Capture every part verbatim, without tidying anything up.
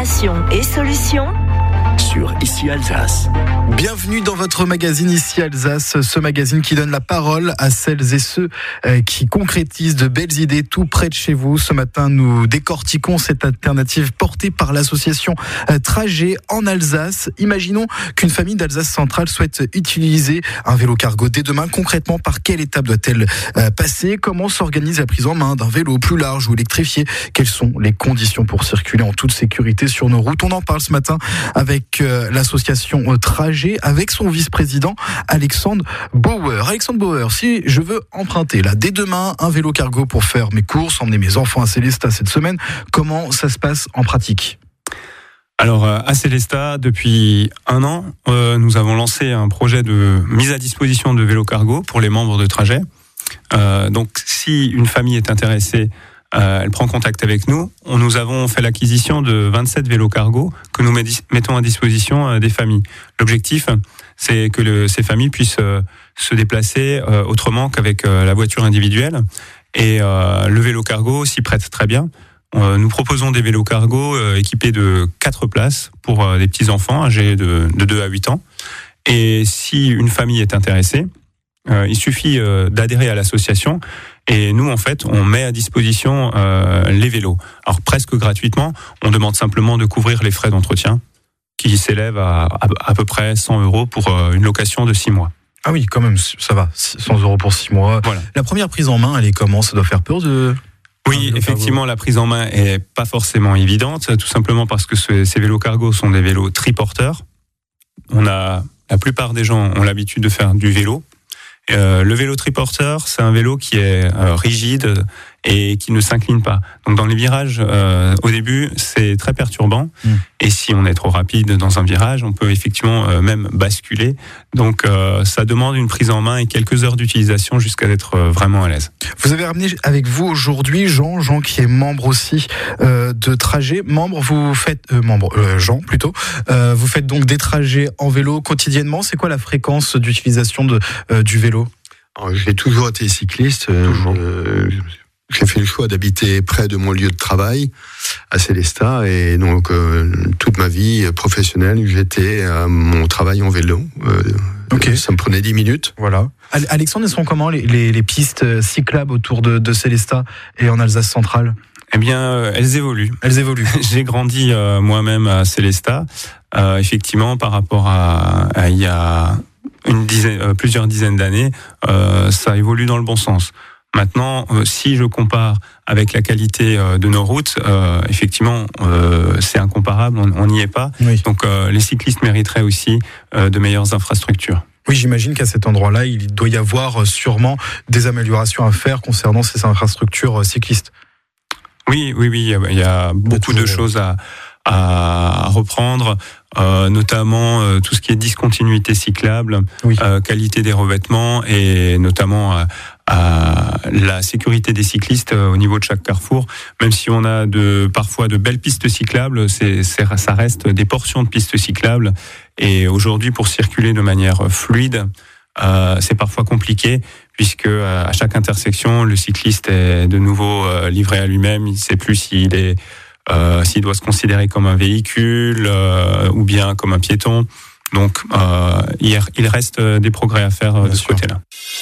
Inspiration et solutions sur Ici Alsace. Bienvenue dans votre magazine Ici Alsace, ce magazine qui donne la parole à celles et ceux qui concrétisent de belles idées tout près de chez vous. Ce matin, nous décortiquons cette alternative portée par l'association Trajet en Alsace. Imaginons qu'une famille d'Alsace centrale souhaite utiliser un vélo cargo dès demain. Concrètement, par quelle étape doit-elle passer? Comment s'organise la prise en main d'un vélo plus large ou électrifié? Quelles sont les conditions pour circuler en toute sécurité sur nos routes? On en parle ce matin avec l'association Trajet, avec son vice-président Alexandre Bauer. Alexandre Bauer, si je veux emprunter là dès demain un vélo cargo pour faire mes courses, emmener mes enfants à Célestat cette semaine, comment ça se passe en pratique? Alors à Célestat, depuis un an, euh, nous avons lancé un projet de mise à disposition de vélos cargo pour les membres de Trajet. Euh, donc si une famille est intéressée, Euh, elle prend contact avec nous. On, nous avons fait l'acquisition de vingt-sept vélos cargo que nous mettons à disposition euh, des familles. L'objectif, c'est que le, ces familles puissent euh, se déplacer euh, autrement qu'avec euh, la voiture individuelle. Et euh, le vélo cargo s'y prête très bien. Euh, nous proposons des vélos cargo euh, équipés de quatre places pour euh, des petits enfants âgés de, de deux à huit ans. Et si une famille est intéressée, euh, il suffit euh, d'adhérer à l'association. Et nous, en fait, on met à disposition euh, les vélos. Alors, presque gratuitement, on demande simplement de couvrir les frais d'entretien qui s'élèvent à, à, à peu près cent euros pour euh, une location de six mois. Ah oui, quand même, ça va, cent euros pour six mois. Voilà. La première prise en main, elle est comment? Ça doit faire peur de... Oui, effectivement, la prise en main est pas forcément évidente, tout simplement parce que ce, ces vélos cargo sont des vélos triporteurs. On a, la plupart des gens ont l'habitude de faire du vélo. Euh, le vélo triporteur, c'est un vélo qui est euh, rigide et qui ne s'incline pas. Donc dans les virages, euh, au début, c'est très perturbant. Mmh. Et si on est trop rapide dans un virage, on peut effectivement euh, même basculer. Donc euh, ça demande une prise en main et quelques heures d'utilisation jusqu'à être euh, vraiment à l'aise. Vous avez ramené avec vous aujourd'hui Jean, Jean qui est membre aussi euh, de Trajet. Membre, vous faites euh, membre euh, Jean plutôt. Euh, vous faites donc des trajets en vélo quotidiennement. C'est quoi la fréquence d'utilisation de euh, du vélo? Alors, j'ai toujours été cycliste. Toujours. Euh, j'ai fait le choix d'habiter près de mon lieu de travail, à Célestat, et donc euh, toute ma vie professionnelle, j'étais à mon travail en vélo. Euh, okay. Ça me prenait dix minutes. Voilà. Alexandre, elles sont comment les, les, les pistes cyclables autour de, de Célestat et en Alsace centrale? Eh bien, euh, elles évoluent. Elles évoluent. J'ai grandi euh, moi-même à Célestat, euh, effectivement, par rapport à, à il y a une dizaine, euh, plusieurs dizaines d'années, euh, ça évolue dans le bon sens. Maintenant, euh, si je compare avec la qualité euh, de nos routes, euh, effectivement, euh, c'est incomparable, on n'y est pas. Oui. Donc, euh, les cyclistes mériteraient aussi euh, de meilleures infrastructures. Oui, j'imagine qu'à cet endroit-là, il doit y avoir sûrement des améliorations à faire concernant ces infrastructures cyclistes. Oui, oui, oui, il y a beaucoup de choses à, à reprendre, euh, notamment euh, tout ce qui est discontinuité cyclable, oui. euh, qualité des revêtements et notamment euh, à la sécurité des cyclistes euh, au niveau de chaque carrefour. Même si on a de parfois de belles pistes cyclables, c'est, c'est, ça reste des portions de pistes cyclables. Et aujourd'hui, pour circuler de manière fluide, euh, c'est parfois compliqué, puisque euh, à chaque intersection, le cycliste est de nouveau euh, livré à lui-même. Il ne sait plus s'il est Euh, s'il doit se considérer comme un véhicule euh, ou bien comme un piéton. Donc, euh, il, il reste des progrès à faire euh, de ce côté-là.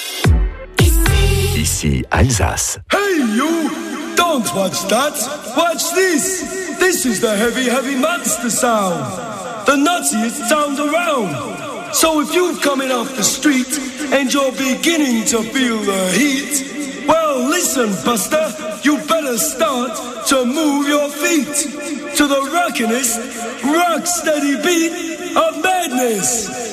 Ici, Alsace. Hey you! Don't watch that! Watch this! This is the heavy, heavy monster sound! The nuttiest sound around! So if you're coming off the street and you're beginning to feel the heat, well, listen, Buster, you better start to move your feet to the rockinest, rock steady beat of madness.